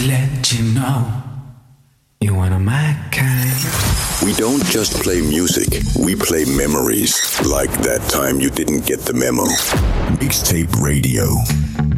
let you know you're one of my kind. We don't just play music, we play memories. Like that time you didn't get the memo. Mixtape Radio.